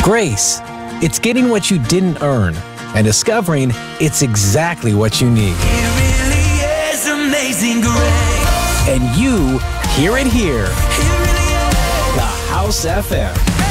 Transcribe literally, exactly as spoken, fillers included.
Grace, it's getting what you didn't earn and discovering it's exactly what you need. It really is amazing grace. And you hear it here. It really is. The House F M.